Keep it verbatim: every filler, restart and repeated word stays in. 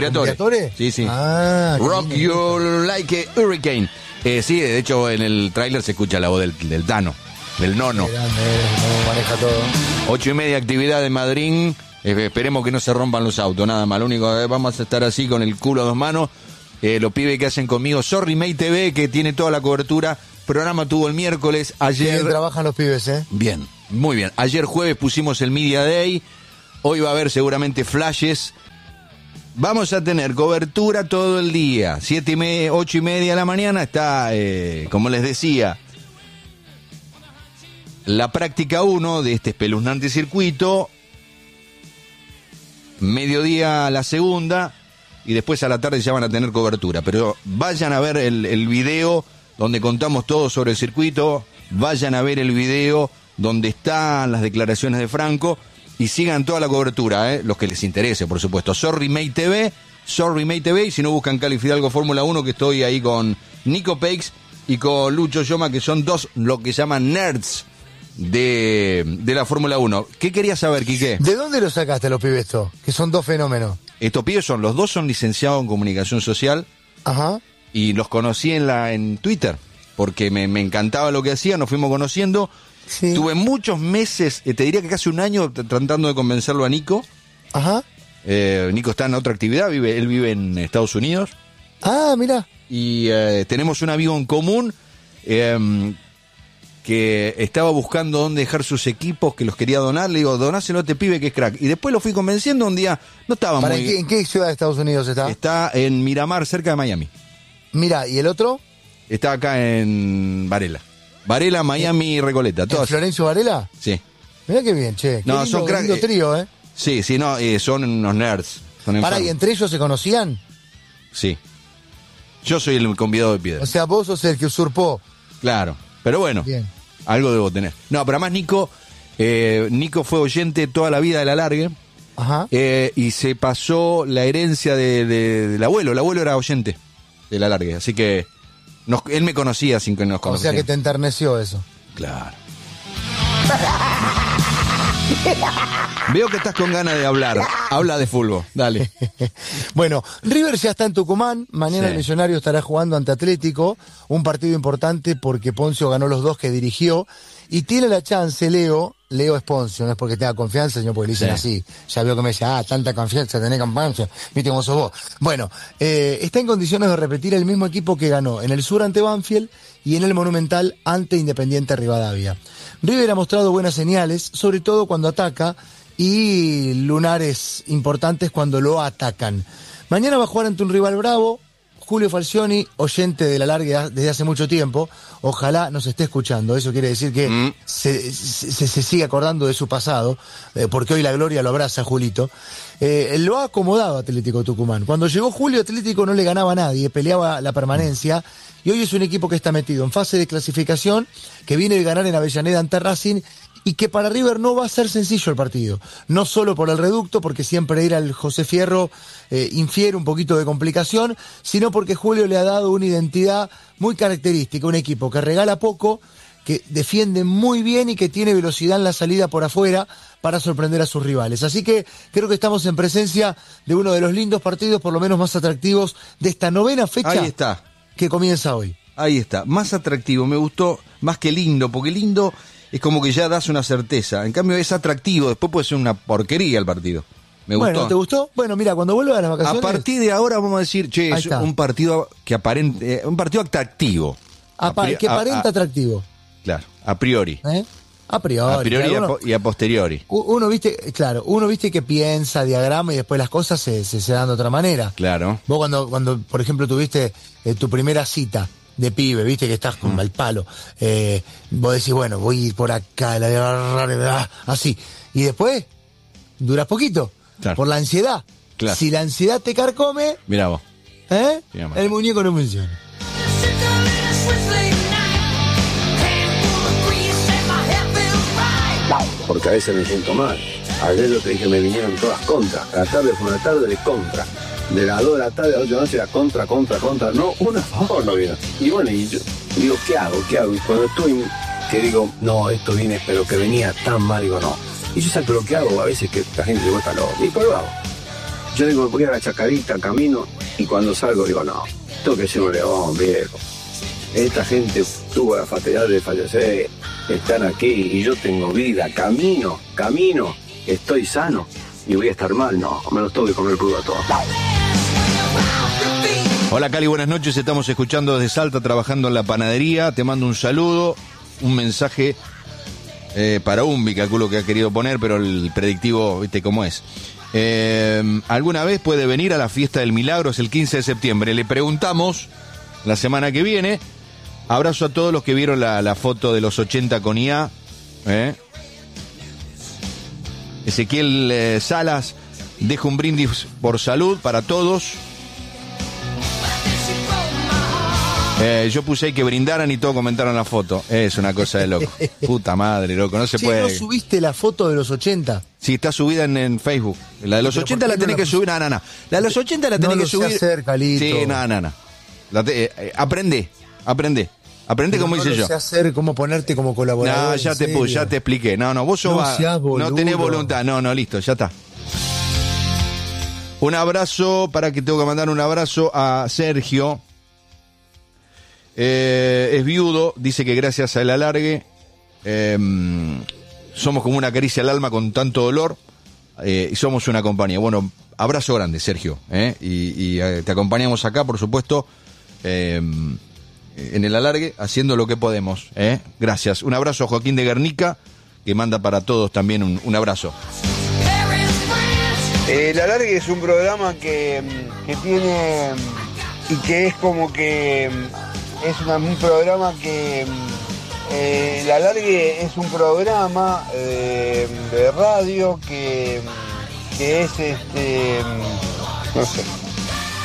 ¿Briatore? Sí, sí. Ah, Rock You Like a Hurricane. Eh, sí, de hecho en el tráiler se escucha la voz del, del Tano, del Nono. Qué grande, cómo maneja todo. Ocho y media actividad en Madrid. Eh, esperemos que no se rompan los autos, nada más. Lo único que vamos a estar así con el culo a dos manos. Eh, los pibes que hacen conmigo, Sorry May T V, que tiene toda la cobertura. Programa tuvo el miércoles, ayer. Bien trabajan los pibes, ¿eh? Bien, muy bien. Ayer jueves pusimos el Media Day. Hoy va a haber seguramente flashes. Vamos a tener cobertura todo el día. Siete y media, ocho y media de la mañana está, eh, como les decía, la práctica uno de este espeluznante circuito. Mediodía la segunda. Y después a la tarde ya van a tener cobertura. Pero vayan a ver el, el video donde contamos todo sobre el circuito. Vayan a ver el video donde están las declaraciones de Franco. Y sigan toda la cobertura, ¿eh? Los que les interese, por supuesto. Sorry May T V, Sorry May T V. Y si no, buscan Cali Fidalgo Fórmula uno, que estoy ahí con Nico Peix y con Lucho Yoma, que son dos, lo que llaman nerds de, de la Fórmula uno. ¿Qué querías saber, Quique? ¿De dónde lo sacaste a los pibes estos? Que son dos fenómenos. Estos pibes son, los dos son licenciados en comunicación social. Ajá. Y los conocí en la en Twitter, porque me, me encantaba lo que hacían, nos fuimos conociendo. Sí. Tuve muchos meses, eh, te diría que casi un año, t- tratando de convencerlo a Nico. Ajá. Eh, Nico está en otra actividad, vive, él vive en Estados Unidos. Ah, mira. Y eh, tenemos un amigo en común eh, que estaba buscando dónde dejar sus equipos, que los quería donar. Le digo, donáselo a este pibe que es crack. Y después lo fui convenciendo un día, no estaba ¿Para muy... ¿en qué, ¿En qué ciudad de Estados Unidos está? Está en Miramar, cerca de Miami. Mira, ¿y el otro? Está acá en Varela. Varela, Miami, ¿En, Recoleta. Todas. ¿Florencio Varela? Sí. Mirá qué bien, che. Qué no, lindo, son crack, lindo trío, ¿eh? Sí, sí, no, eh, son unos nerds. Son Pará, ¿y entre ellos se conocían? Sí. Yo soy el convidado de piedra. O sea, vos sos el que usurpó. Claro, pero bueno, bien. Algo debo tener. No, pero además Nico, eh, Nico fue oyente toda la vida de la Largue. Ajá. Eh, y se pasó la herencia de, de, del abuelo. El abuelo era oyente de la Largue, así que nos, él me conocía sin que nos conociera. O sea que te enterneció eso. Claro. Veo que estás con ganas de hablar. Habla de fútbol, dale. Bueno, River ya está en Tucumán. Mañana sí. El Millonario estará jugando ante Atlético. Un partido importante porque Poncio ganó los dos que dirigió. Y tiene la chance, Leo, Leo es Poncio, no es porque tenga confianza, sino porque le dicen sí. así. Ya veo que me dice, ah, tanta confianza, tenés confianza, viste cómo sos vos. Bueno, eh, está en condiciones de repetir el mismo equipo que ganó en el Sur ante Banfield y en el Monumental ante Independiente Rivadavia. River ha mostrado buenas señales, sobre todo cuando ataca, y lunares importantes cuando lo atacan. Mañana va a jugar ante un rival bravo, Julio Falcioni, oyente de la Largue desde hace mucho tiempo, ojalá nos esté escuchando. Eso quiere decir que mm. se, se, se sigue acordando de su pasado, eh, porque hoy la gloria lo abraza, Julito. Eh, lo ha acomodado Atlético Tucumán. Cuando llegó Julio, Atlético no le ganaba a nadie, peleaba la permanencia, y hoy es un equipo que está metido en fase de clasificación, que viene de ganar en Avellaneda ante Racing, y que para River no va a ser sencillo el partido. No solo por el reducto, porque siempre ir al José Fierro eh, infiere un poquito de complicación, sino porque Julio le ha dado una identidad muy característica, un equipo que regala poco, que defiende muy bien y que tiene velocidad en la salida por afuera para sorprender a sus rivales. Así que creo que estamos en presencia de uno de los lindos partidos, por lo menos más atractivos, de esta novena fecha. Ahí está. Que comienza hoy. Ahí está, más atractivo, me gustó, más que lindo, porque lindo es como que ya das una certeza. En cambio es atractivo, después puede ser una porquería el partido. Me gustó. Bueno, ¿te gustó? Bueno, mira, cuando vuelva a las vacaciones... A partir de ahora vamos a decir, che, es un partido que aparente, eh, un partido atractivo. Apa que aparenta atractivo. Claro, a priori. ¿Eh? A priori. A priori claro, y, a uno, y a posteriori. Uno, viste, claro, uno viste que piensa, diagrama y después las cosas se, se, se dan de otra manera. Claro. Vos cuando, cuando por ejemplo, tuviste eh, tu primera cita de pibe, viste que estás con mm. el palo, eh, vos decís, bueno, voy a ir por acá, la de agarrar, así. Y después, duras poquito, claro. Por la ansiedad. Claro. Si la ansiedad te carcome, mirá vos. ¿Eh? El muñeco no funciona. Porque a veces me siento mal. Ayer yo te dije, me vinieron todas contras. La tarde fue una tarde de contra. De las dos de la tarde a las ocho de la noche era contra, contra, contra. No, una a favor no vino. Y bueno, y yo digo, ¿qué hago? ¿Qué hago? Y cuando estoy, que digo, no, esto viene, pero que venía tan mal, digo, no. Y yo sé, pero ¿qué hago? A veces que la gente se vuelta loca. Y pues lo hago. Yo digo, voy a la Chacarita, camino, y cuando salgo digo, no, tengo que ser un león, viejo. Esta gente tuvo la fatalidad de fallecer, están aquí, y yo tengo vida, camino, camino, estoy sano, y voy a estar mal, no, me los tengo que comer crudo a todos. Hola Cali, buenas noches, estamos escuchando desde Salta, trabajando en la panadería, te mando un saludo, un mensaje eh, para Umbi, calculo que ha querido poner, pero el predictivo, viste cómo es. Eh, ¿Alguna vez puede venir a la fiesta del Milagro? Es el quince de septiembre, le preguntamos la semana que viene. Abrazo a todos los que vieron la, la foto de los ochenta con I A. ¿eh? Ezequiel eh, Salas deja un brindis por salud para todos. Eh, yo puse ahí que brindaran y todos comentaron la foto. Es una cosa de loco. Puta madre, loco, no se sí, puede. ¿No subiste la foto de los ochenta? Sí, está subida en, en Facebook. La de los ochenta la tenés no que subir. No, no, no. La de los ochenta la tenés no que subir. No lo sé hacer, Calito. Sí, no, no, no. La te, eh, eh, aprende, aprende. Aprende como no hice lo yo. sé hacer, cómo ponerte como colaborador. No, ya te puse, ya te expliqué. No, no, vos sos no, va, no tenés voluntad. No, no, listo, ya está. Un abrazo, para que tengo que mandar un abrazo a Sergio. Eh, es viudo, dice que gracias al alargue eh, somos como una caricia al alma con tanto dolor eh, y somos una compañía. Bueno, abrazo grande, Sergio, eh, y, y eh, te acompañamos acá, por supuesto, eh, en el alargue, haciendo lo que podemos. Eh. Gracias. Un abrazo a Joaquín de Guernica, que manda para todos también un, un abrazo. El alargue es un programa que, que tiene y que es como que es una, un programa que eh, el alargue es un programa eh, de radio que, que es este no sé